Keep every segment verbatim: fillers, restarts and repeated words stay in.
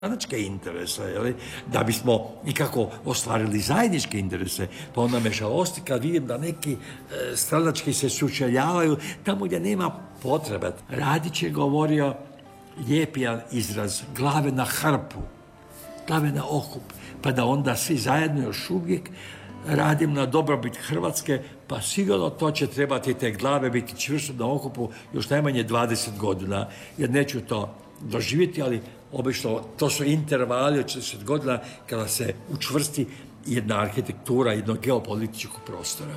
stranačke interese, jeli? Da bismo nikako ostvarili zajedničke interese. Pa onda me žalosti kad vidim da neki e, stranački se sučeljavaju tamo gdje nema potrebe. Radić je govorio lijepi izraz, glave na hrpu, glave na okup, pa da onda svi zajedno još uvijek radim na dobrobit Hrvatske, pa sigurno to će trebati te glave biti čvrsto na okupu još najmanje dvadeset godina, jer neću to doživjeti, ali obično to su intervali od četrdeset godina kada se učvrsti jedna arhitektura jednog geopolitičkog prostora.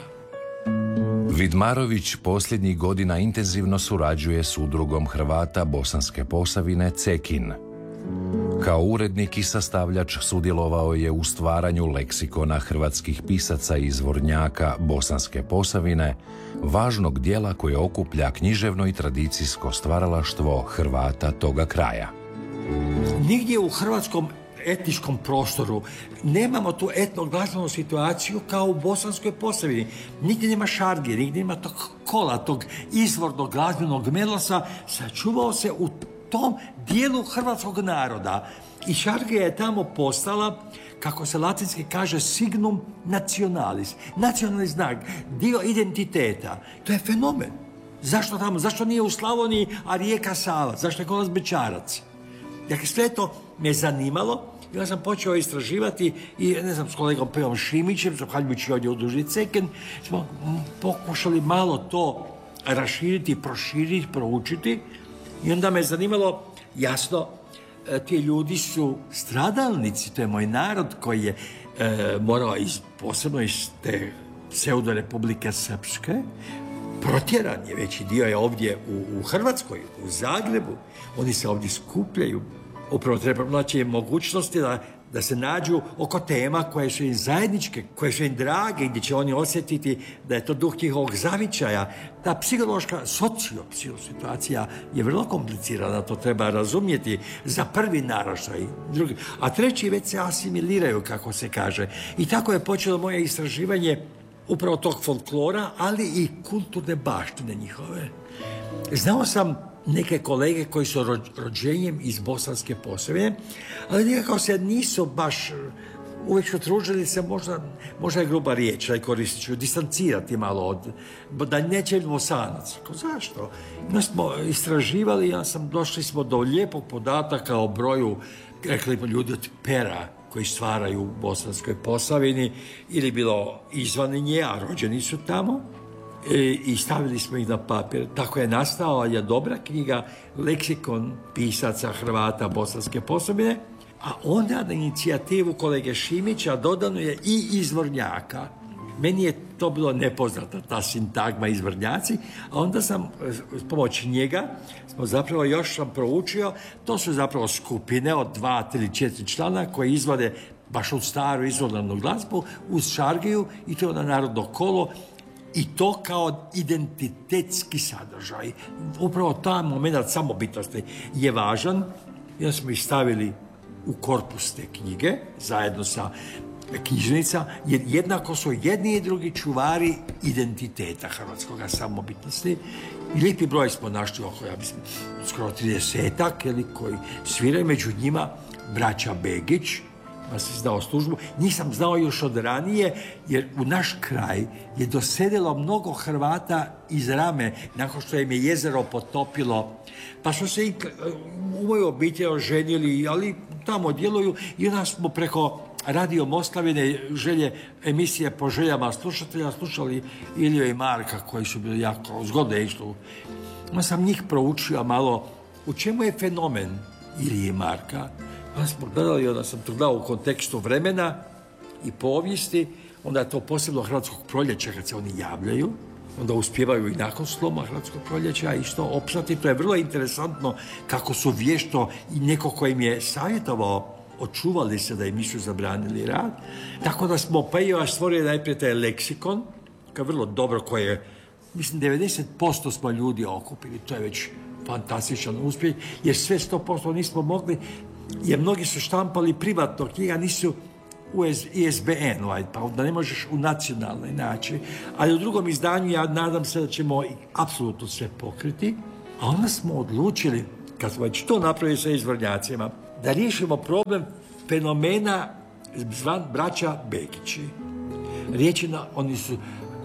Vidmarović posljednjih godina intenzivno surađuje s udrugom Hrvata Bosanske Posavine Cekin. Kao urednik i sastavljač sudjelovao je u stvaranju leksikona hrvatskih pisaca i izvornjaka Bosanske Posavine, važnog dijela koje okuplja književno i tradicijsko stvaralaštvo Hrvata toga kraja. Nigdje u hrvatskom etničkom prostoru nemamo tu etnoglazbenu situaciju kao u Bosanskoj Posavini. Nigdje nema šarge, nigdje nema tog kola, tog izvornog glazbenog melosa, sačuvao se u tom dijelu hrvatskog naroda. I šarga je tamo postala, kako se latinski kaže, signum nationalis, nacionalni znak, dio identiteta. To je fenomen. Zašto tamo? Zašto nije u Slavoniji, a rijeka Sava? Zašto je kod Bečarac? Dakle, sve to me zanimalo. Ja sam počeo istraživati i, ne znam, s kolegom Pevom Šimićem, zahvaljujući ovdje u Udruzi Cekin, smo pokušali malo to raširiti, proširiti, proučiti. I onda me zanimalo, jasno, ti ljudi su stradalnici, to je moj narod koji je e, morao iz, posebno iz te pseudo-republike Srpske, protjeran je, veći dio je ovdje u, u Hrvatskoj, u Zagrebu, oni se ovdje skupljaju. Upravo treba naći mogućnosti da, da se nađu oko tema koje su im zajedničke, koje su im drage, gdje će oni osjetiti da je to duh njihovog zavičaja. Ta psihološka, socio-psiho situacija je vrlo komplicirana, to treba razumjeti za prvi naraštaj. Drugi, a treći već se asimiliraju, kako se kaže. I tako je počelo moje istraživanje upravo tog folklora, ali i kulturne baštine njihove. Znao sam neke kolege koji su rođenjem iz Bosanske Posavine, ali nekako se nisu baš uvijek su tružili se, možda, možda je gruba riječ, da je koristit ću, distancirati malo od, da neće biti Bosanac. Ko, zašto? Mi smo istraživali, ja sam, došli smo do lijepog podataka o broju, rekli smo, ljudi od pera koji stvaraju u Bosanskoj Posavini, ili bilo izvan nje, a rođeni su tamo, i stavili smo ih na papir. Tako je nastala je dobra knjiga, leksikon pisaca Hrvata Bosanske Posavine, a onda na inicijativu kolege Šimića dodano je i izvornjaka. Meni je to bilo nepoznata, ta sintagma izvornjaci, a onda sam s pomoći njega, smo zapravo još sam proučio, to su zapravo skupine od dva, tri, četiri člana koji izvode baš u staru izvornu glazbu uz šargiju i to je na narodno kolo. I to kao identitetski sadržaj. Upravo taj moment samobitnosti je važan. I onda smo ih stavili u korpus te knjige, zajedno sa knjižnica, jer jednako su jedni i drugi čuvari identiteta hrvatskog samobitnosti. I lijepi broj smo našli oko, ja mislim, skoro tridesetak, koji sviraju, među njima braća Begić, pa sam znao službu. Nisam znao još od ranije, jer u naš kraj je doselilo mnogo Hrvata iz Rame, nakon što im je jezero potopilo. Pa smo se i u mojoj obitelji oženili, ali tamo djeluju i onda smo preko Radio Moslavine, želje, emisije po željama slušatelja, slušali Iliju i Marka, koji su bili jako zgodne išli. Onda sam njih proučio malo u čemu je fenomen Ilije i Marka. Onda smo gledali, onda sam to gledao u kontekstu vremena i povijesti, onda je to posebno Hrvatskog proljeća kad se oni javljaju, onda uspijevaju i nakon sloma Hrvatskog proljeća i što opstati. To je vrlo interesantno kako su vješto i neko koji im je savjetovao, očuvali se da im nisu zabranili rad. Tako da smo, pa i ja stvorili najprije taj leksikon, kao vrlo dobro, koje je, mislim, devedeset posto smo ljudi okupili, to je već fantastičan uspjeh, jer sve sto posto nismo mogli, jer mnogi su štampali privatno knjiga, nisu u I S B N, pa onda ne možeš u nacionalnoj način. Ali u drugom izdanju ja nadam se da ćemo apsolutno sve pokriti. A onda smo odlučili, kad smo već to napravili sa izvornjacima, da riješimo problem fenomena zvan braća Begići. Riječ je na, oni su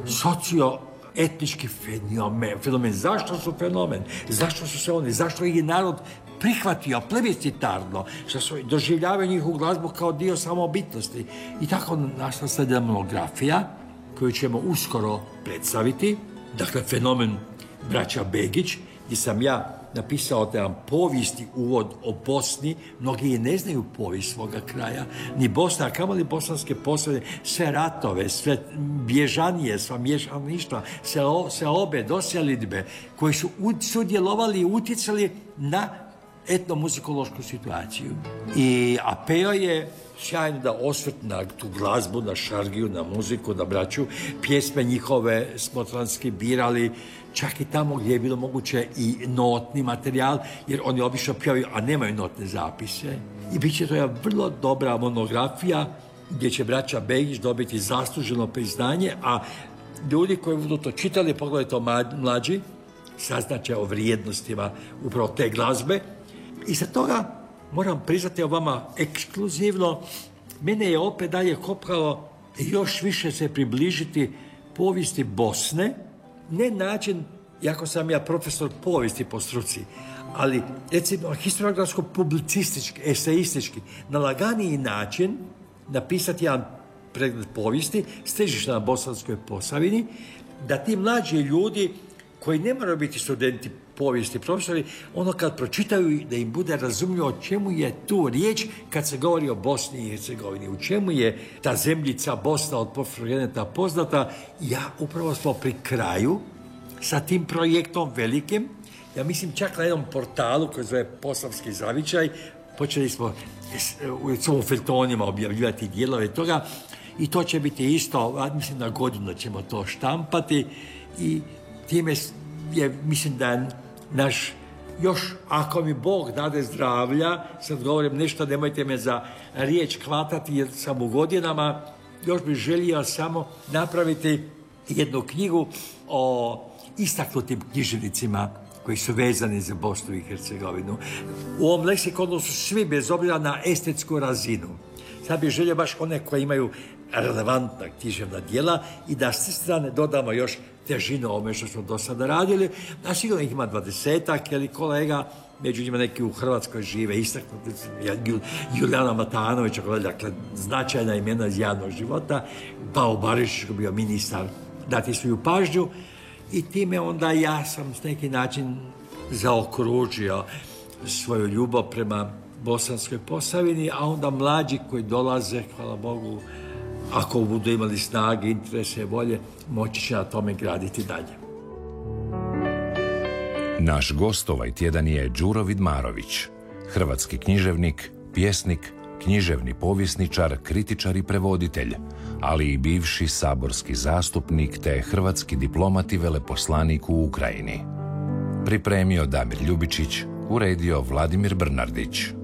socio-etnički fenomen, fenomen. Zašto su fenomen? Zašto su se oni? Zašto ih je narod prihvatio plebiscitarno? Što su doživljavaju njihovu glazbu kao dio samobitnosti. I tako našla slijeda monografija koju ćemo uskoro predstaviti. Dakle, fenomen braća Begić, gdje sam ja napisao jedan povijesti uvod o Bosni. Mnogi ne znaju povijest svoga kraja, ni Bosna, a kamoli bosanske Posavine, sve ratove, sve bježanije, sva mješaništva, sve, sve obe doselidbe koji su sudjelovali i utjecali na etnomuzikološku situaciju. I Apeo je sjajno da osvrt na tu glazbu, na šargiju, na muziku, na braću. Pjesme njihove smo transkibirali, čak i tamo gdje je bilo moguće i notni materijal, jer oni obično pjevaju, a nemaju notne zapise. I bit će to jedna vrlo dobra monografija gdje će braća Begić dobiti zasluženo priznanje, a ljudi koji budu to čitali, pogledajte to mlađi, saznaće o vrijednostima upravo te glazbe. I za toga moram priznati o vama ekskluzivno, mene je opet dalje kopkalo još više se približiti povijesti Bosne, ne način, jako sam ja profesor povijesti po struci, ali recimo historiografsko-publicistički, esejistički, na laganiji način napisati jedan pregled povijesti s težištem na Bosanskoj Posavini, da ti mlađi ljudi koji ne moraju biti studenti povijesti, profesori, ono kad pročitaju da im bude razumljivo o čemu je tu riječ kad se govori o Bosni i Hercegovini, u čemu je ta zemljica Bosna od Pofrogeneta poznata. Ja upravo smo pri kraju sa tim projektom velikim, ja mislim čak na jednom portalu koji zove Posavski zavičaj, počeli smo u svojim feltonima objavljivati dijelove toga i to će biti isto, mislim na godinu ćemo to štampati i time je, mislim da je naš, još ako mi Bog dade zdravlja, sad govorim nešto, nemojte me za riječ hvatati jer sam u godinama, još bih želio samo napraviti jednu knjigu o istaknutim književnicima koji su vezani za Bosnu i Hercegovinu. U ovom leksikonu su svi bez obzira na estetsku razinu. Sad bih želio baš one koji imaju relevantna književna djela i da s te strane dodamo još težinu ovome što smo do sada radili. A sigurno ih ima dvadesetak, jer kolega, među njima neki u Hrvatskoj žive, istaknuti, Julijana Matanović, dakle, značajna imena iz javnog života, Pao Barišić, koji je bio ministar, dati svoju pažnju i time onda ja sam s neki način zaokružio svoju ljubav prema Bosanskoj Posavini, a onda mlađi koji dolaze, hvala Bogu, ako budu imali snage, interese, volje, moći će na tome graditi dalje. Naš gost ovaj tjedan je Đuro Vidmarović, hrvatski književnik, pjesnik, književni povjesničar, kritičar i prevoditelj, ali i bivši saborski zastupnik te hrvatski diplomat i veleposlanik u Ukrajini. Pripremio Damir Ljubičić, uredio Vladimir Brnardić.